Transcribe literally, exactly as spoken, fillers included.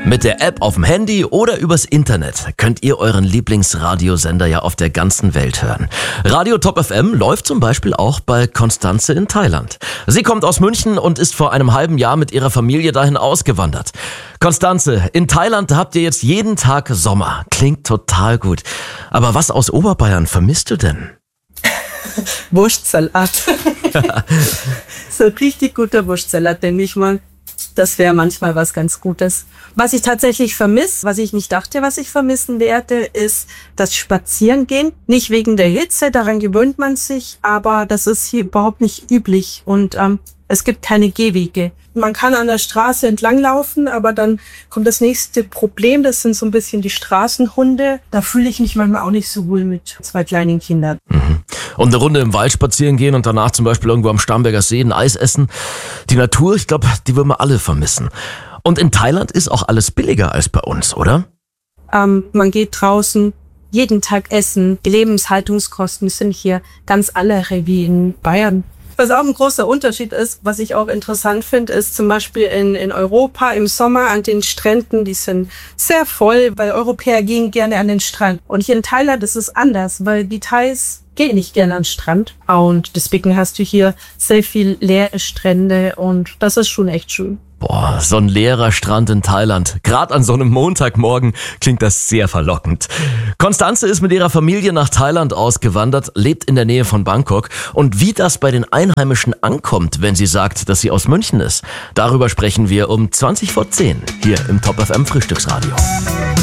Mit der App auf dem Handy oder übers Internet könnt ihr euren Lieblingsradiosender ja auf der ganzen Welt hören. Radio Top F M läuft zum Beispiel auch bei Constanze in Thailand. Sie kommt aus München und ist vor einem halben Jahr mit ihrer Familie dahin ausgewandert. Constanze, in Thailand habt ihr jetzt jeden Tag Sommer. Klingt total gut. Aber was aus Oberbayern vermisst du denn? Wurstsalat. So richtig guter Wurstsalat, denke ich mal. Das wäre manchmal was ganz Gutes. Was ich tatsächlich vermisse, was ich nicht dachte, was ich vermissen werde, ist das Spazierengehen. Nicht wegen der Hitze, daran gewöhnt man sich, aber das ist hier überhaupt nicht üblich. Und ähm, es gibt keine Gehwege. Man kann an der Straße entlang laufen, aber dann kommt das nächste Problem. Das sind so ein bisschen die Straßenhunde. Da fühle ich mich manchmal auch nicht so wohl mit zwei kleinen Kindern. Mhm. Und eine Runde im Wald spazieren gehen und danach zum Beispiel irgendwo am Starnberger See ein Eis essen. Die Natur, ich glaube, die würden wir alle vermissen. Und in Thailand ist auch alles billiger als bei uns, oder? Ähm, man geht draußen jeden Tag essen. Die Lebenshaltungskosten sind hier ganz andere wie in Bayern. Was auch ein großer Unterschied ist, was ich auch interessant finde, ist zum Beispiel in, in Europa im Sommer an den Stränden, die sind sehr voll, weil Europäer gehen gerne an den Strand. Und hier in Thailand ist es anders, weil die Thais gehen nicht gerne an den Strand. Und deswegen hast du hier sehr viel leere Strände und das ist schon echt schön. Boah, so ein leerer Strand in Thailand. Gerade an so einem Montagmorgen klingt das sehr verlockend. Constanze ist mit ihrer Familie nach Thailand ausgewandert, lebt in der Nähe von Bangkok. Und wie das bei den Einheimischen ankommt, wenn sie sagt, dass sie aus München ist, darüber sprechen wir um zwanzig vor zehn hier im Top F M Frühstücksradio.